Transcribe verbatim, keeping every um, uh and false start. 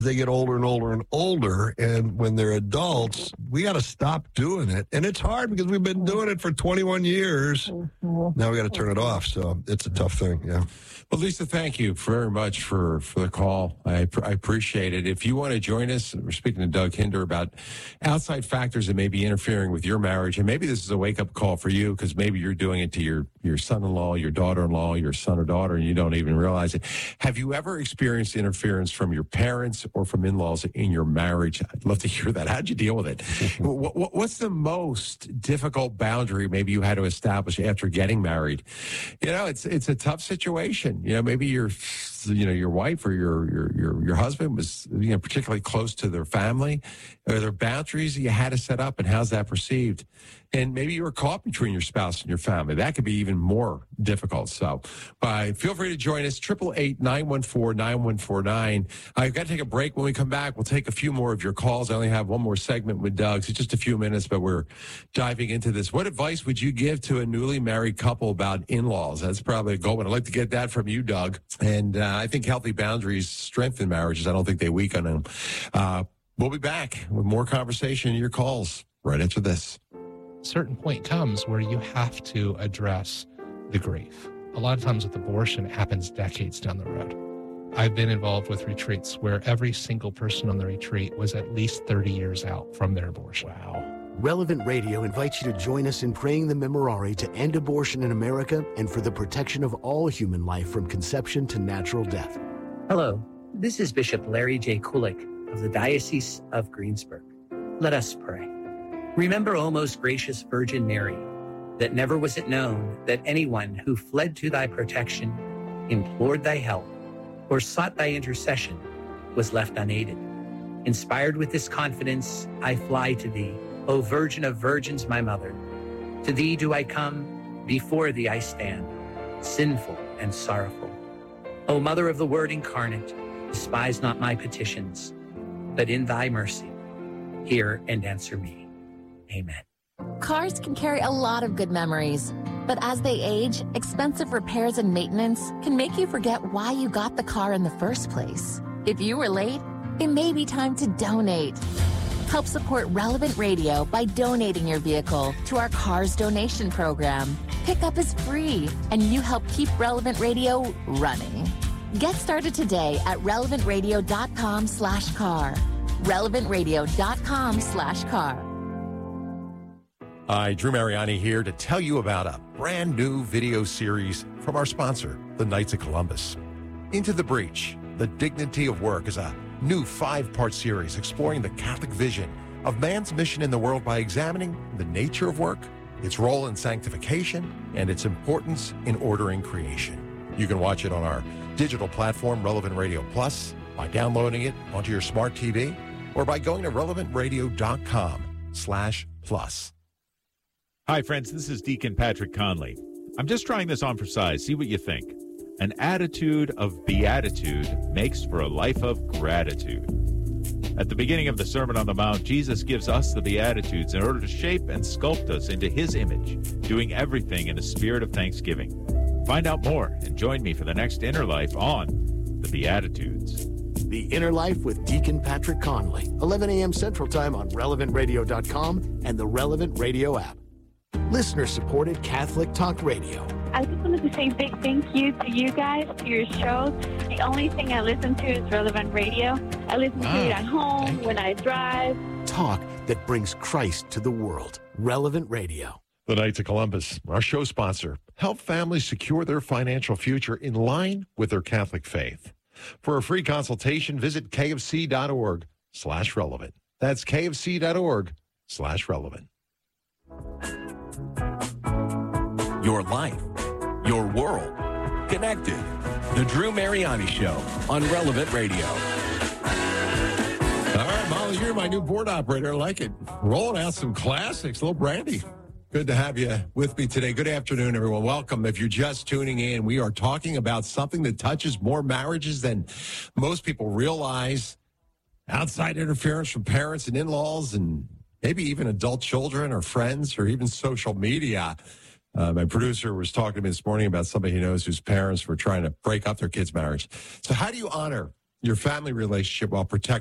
they get older and older and older, and when they're adults, we got to stop doing it. And it's hard because we've been doing it for twenty-one years. Now we got to turn it off, so it's a tough thing, yeah. Well, Lisa, thank you very much for, for the call. I, I appreciate it. If you want to join us, we're speaking to Doug Hinder about outside factors that may be interfering with your marriage, and maybe this is a wake-up call for you because maybe you're doing it to your, your son-in-law, your daughter-in-law, your son or daughter, and you don't even realize it. Have you ever experienced interference from your parents or from in-laws in your marriage? I'd love to hear that. How'd you deal with it? what, what, what's the most difficult boundary maybe you had to establish after getting married? You know, it's it's a tough situation. You know, maybe your, you know, your wife or your, your, your, your husband was, you know, particularly close to their family. Are there boundaries that you had to set up, and how's that perceived? And maybe you were caught between your spouse and your family. That could be even more difficult. So uh, feel free to join us, eight eight eight, nine one four, nine one four nine. I've got to take a break. When we come back, we'll take a few more of your calls. I only have one more segment with Doug, so just a few minutes, but we're diving into this. What advice would you give to a newly married couple about in-laws? That's probably a goal, but I'd like to get that from you, Doug. And uh, I think healthy boundaries strengthen marriages. I don't think they weaken them. Uh, we'll be back with more conversation and your calls right after this. Certain point comes where you have to address the grief. A lot of times with abortion, it happens decades down the road. I've been involved with retreats where every single person on the retreat was at least thirty years out from their abortion. Wow. Relevant Radio invites you to join us in praying the Memorare to end abortion in America and for the protection of all human life from conception to natural death. Hello, this is Bishop Larry J. Kulik of the Diocese of Greensburg. Let us pray. Remember, O most gracious Virgin Mary, that never was it known that anyone who fled to thy protection, implored thy help, or sought thy intercession was left unaided. Inspired with this confidence, I fly to thee, O Virgin of Virgins, my mother. To thee do I come, before thee I stand, sinful and sorrowful. O Mother of the Word incarnate, despise not my petitions, but in thy mercy, hear and answer me. Amen. Cars can carry a lot of good memories, but as they age, expensive repairs and maintenance can make you forget why you got the car in the first place. If you were late, it may be time to donate. Help support Relevant Radio by donating your vehicle to our Cars Donation Program. Pickup is free, and you help keep Relevant Radio running. Get started today at relevantradio.com slash car. relevantradio.com slash car. Hi, Drew Mariani here to tell you about a brand new video series from our sponsor, the Knights of Columbus. Into the Breach, The Dignity of Work is a new five-part series exploring the Catholic vision of man's mission in the world by examining the nature of work, its role in sanctification, and its importance in ordering creation. You can watch it on our digital platform, Relevant Radio Plus, by downloading it onto your smart T V, or by going to relevantradio.com slash plus. Hi, friends. This is Deacon Patrick Conley. I'm just trying this on for size. See what you think. An attitude of beatitude makes for a life of gratitude. At the beginning of the Sermon on the Mount, Jesus gives us the Beatitudes in order to shape and sculpt us into his image, doing everything in a spirit of thanksgiving. Find out more and join me for the next Inner Life on the Beatitudes. The Inner Life with Deacon Patrick Conley, eleven a.m. Central Time on relevant radio dot com and the Relevant Radio app. Listener-supported Catholic Talk Radio. I just wanted to say a big thank you to you guys, to your shows. The only thing I listen to is Relevant Radio. I listen wow. to it at home, when I drive. Talk that brings Christ to the world. Relevant Radio. The Knights of Columbus, our show sponsor, help families secure their financial future in line with their Catholic faith. For a free consultation, visit kfc.org slash relevant. That's kfc.org slash relevant. Your life, your world, connected. The Drew Mariani Show on Relevant Radio. All right, Molly, you're my new board operator. I like it. Rolling out some classics. Little Brandy. Good to have you with me today. Good afternoon, everyone. Welcome. If you're just tuning in, we are talking about something that touches more marriages than most people realize. Outside interference from parents and in-laws and maybe even adult children or friends or even social media. Uh, my producer was talking to me this morning about somebody he knows whose parents were trying to break up their kid's marriage. So how do you honor your family relationship while protecting